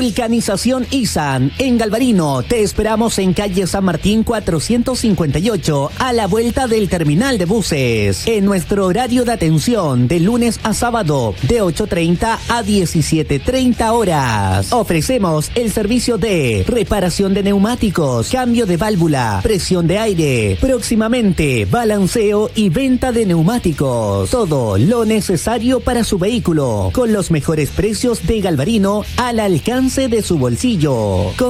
Vulcanización ISAN en Galvarino. Te esperamos en calle San Martín 458, a la vuelta del terminal de buses. En nuestro horario de atención, de lunes a sábado, de 8:30 a 17:30 horas. Ofrecemos el servicio de reparación de neumáticos, cambio de válvula, presión de aire, próximamente balanceo y venta de neumáticos. Todo lo necesario para su vehículo, con los mejores precios de Galvarino al alcance de su bolsillo.